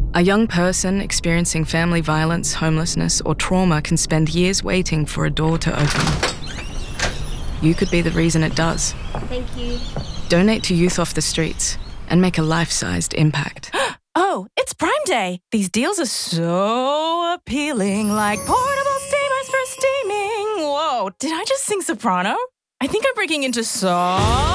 A young person experiencing family violence, homelessness, or trauma can spend years waiting for a door to open. You could be the reason it does. Thank you. Donate to Youth Off the Streets and make a life-sized impact. Oh, it's Prime Day. These deals are so appealing, like portable steamers for steaming. Whoa, did I just sing soprano? I think I'm breaking into song.